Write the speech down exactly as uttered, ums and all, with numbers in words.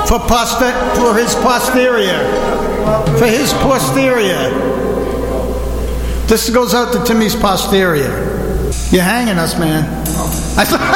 for poster for his posterior. For his posterior. This goes out to Timmy's posterior. You're hanging us, man. I